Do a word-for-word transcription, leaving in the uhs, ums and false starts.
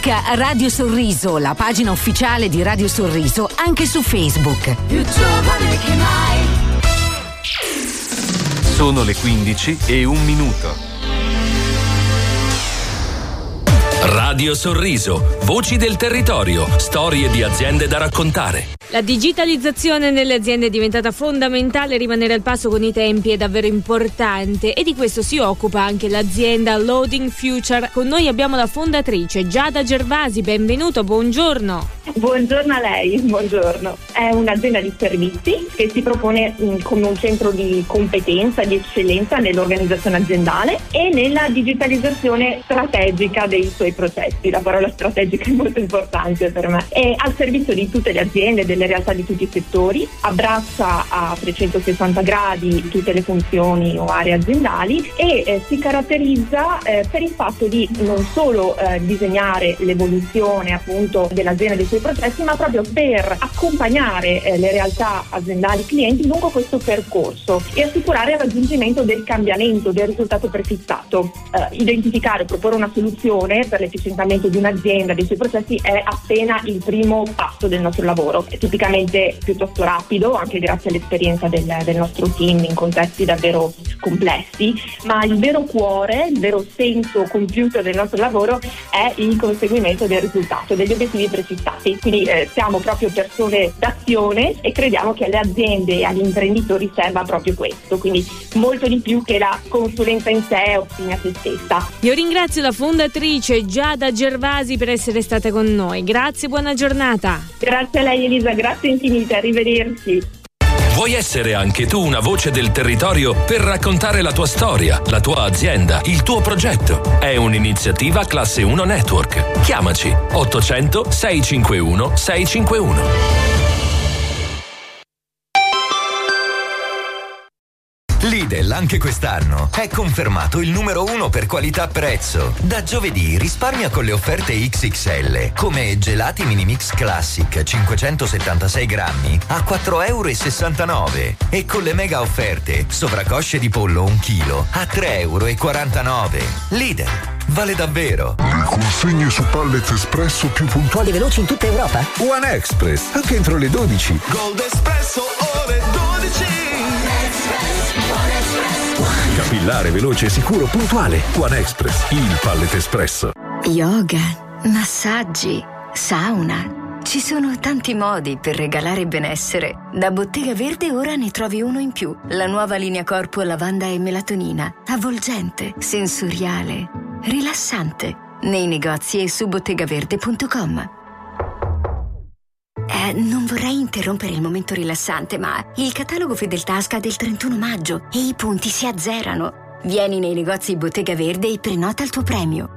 Cerca Radio Sorriso, la pagina ufficiale di Radio Sorriso, anche su Facebook. Più giovane che mai. Sono le quindici e un minuto. Radio Sorriso, voci del territorio, storie di aziende da raccontare. La digitalizzazione nelle aziende è diventata fondamentale, rimanere al passo con i tempi è davvero importante e di questo si occupa anche l'azienda Loading Future. Con noi abbiamo la fondatrice Giada Gervasi, benvenuto, buongiorno. Buongiorno a lei, buongiorno. È un'azienda di servizi che si propone mh, come un centro di competenza, di eccellenza nell'organizzazione aziendale e nella digitalizzazione strategica dei suoi processi. La parola strategica è molto importante per me. È al servizio di tutte le aziende, delle realtà di tutti i settori, abbraccia a trecentosessanta gradi tutte le funzioni o aree aziendali e eh, si caratterizza eh, per il fatto di non solo eh, disegnare l'evoluzione appunto dell'azienda e dei suoi processi, ma proprio per accompagnare eh, le realtà aziendali clienti lungo questo percorso e assicurare il raggiungimento del cambiamento, del risultato prefissato. Eh, identificare, proporre una soluzione per l'efficientamento di un'azienda, dei suoi processi, è appena il primo passo del nostro lavoro. È tipicamente piuttosto rapido, anche grazie all'esperienza del, del nostro team in contesti davvero complessi, ma il vero cuore, il vero senso compiuto del nostro lavoro è il conseguimento del risultato, degli obiettivi prefissati. Quindi eh, siamo proprio persone d'azione e crediamo che alle aziende e agli imprenditori serva proprio questo, quindi molto di più che la consulenza in sé o fine a se stessa. Io ringrazio la fondatrice Giada Gervasi per essere stata con noi. Grazie, buona giornata. Grazie a lei Elisa, grazie infinite, arrivederci. Vuoi essere anche tu una voce del territorio per raccontare la tua storia, la tua azienda, il tuo progetto? È un'iniziativa Classe uno Network. Chiamaci ottocento sei cinque uno sei cinque uno. Lidl anche quest'anno è confermato il numero uno per qualità-prezzo. Da giovedì risparmia con le offerte X X L, come gelati mini mix classic cinquecentosettantasei grammi a quattro virgola sessantanove euro e con le mega offerte sovracosce di pollo un chilo a tre virgola quarantanove euro. Lidl, vale davvero. Le consegne su Pallet Espresso più puntuali e veloci in tutta Europa. One Express, anche entro le dodici. Gold Espresso ore dodici. Capillare, veloce, sicuro, puntuale. One Express, il Pallet Espresso. Yoga, massaggi, sauna. Ci sono tanti modi per regalare benessere. Da Bottega Verde ora ne trovi uno in più. La nuova linea corpo lavanda e melatonina. Avvolgente, sensoriale, rilassante. Nei negozi e su bottegaverde punto com. Eh, non vorrei interrompere il momento rilassante, ma il catalogo Fedeltà scade il trentuno maggio e i punti si azzerano. Vieni nei negozi Bottega Verde e prenota il tuo premio.